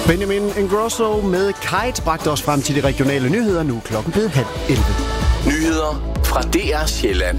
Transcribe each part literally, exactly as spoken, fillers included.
Benjamin Ingrosso med Kite bragte os frem til de regionale nyheder. Nu klokken blevet halv elleve. Nyheder fra D R Sjælland.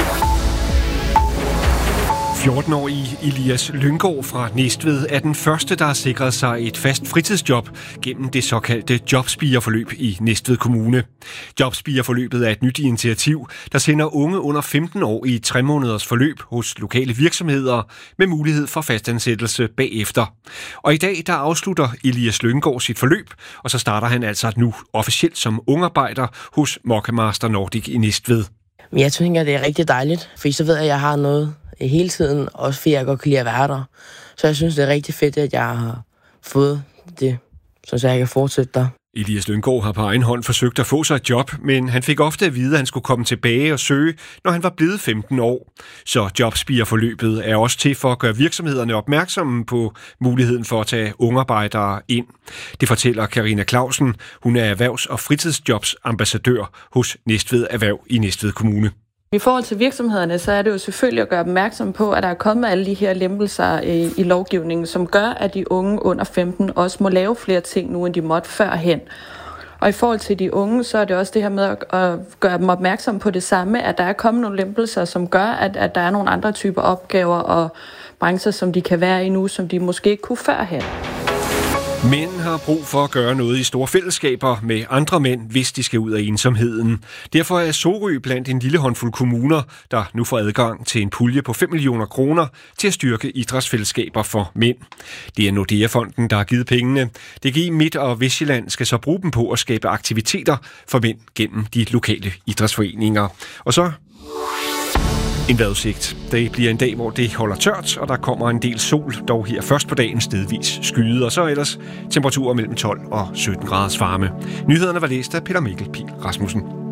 fjorten-årige Elias Lynggaard fra Næstved er den første, der har sikret sig et fast fritidsjob gennem det såkaldte jobspigerforløb i Næstved Kommune. Jobspigerforløbet er et nyt initiativ, der sender unge under femten år i tre måneders forløb hos lokale virksomheder med mulighed for fastansættelse bagefter. Og i dag der afslutter Elias Lynggaard sit forløb, og så starter han altså nu officielt som ungarbejder hos Mokka Master Nordic i Næstved. Jeg tænker, at det er rigtig dejligt, for så ved jeg, at jeg har noget hele tiden, også fordi jeg godt kan lide at være der. Så jeg synes, det er rigtig fedt, at jeg har fået det, så jeg kan fortsætte der. Elias Lynggaard har på egen hånd forsøgt at få sig et job, men han fik ofte at vide, at han skulle komme tilbage og søge, når han var blevet femten år. Så jobspigerforløbet er også til for at gøre virksomhederne opmærksomme på muligheden for at tage ungarbejdere ind. Det fortæller Karina Clausen. Hun er erhvervs- og fritidsjobsambassadør hos Næstved Erhverv i Næstved Kommune. I forhold til virksomhederne, så er det jo selvfølgelig at gøre opmærksom på, at der er kommet alle de her lempelser i, i lovgivningen, som gør, at de unge under femten også må lave flere ting nu, end de måtte førhen. Og i forhold til de unge, så er det også det her med at, at gøre dem opmærksom på det samme, at der er kommet nogle lempelser, som gør, at, at der er nogle andre typer opgaver og brancher, som de kan være i nu, som de måske ikke kunne førhen. Mænd har brug for at gøre noget i store fællesskaber med andre mænd, hvis de skal ud af ensomheden. Derfor er Sorø blandt en lille håndfuld kommuner, der nu får adgang til en pulje på fem millioner kroner til at styrke idrætsfællesskaber for mænd. Det er Nordea-fonden, der har givet pengene. D G Midt- og Vestjylland skal så bruge dem på at skabe aktiviteter for mænd gennem de lokale idrætsforeninger. Og så en vejrudsigt. Det bliver en dag, hvor det holder tørt, og der kommer en del sol, dog her først på dagen stedvis skyde, og så ellers temperaturer mellem tolv og sytten graders varme. Nyhederne var læst af Peter Mikkel Pihl Rasmussen.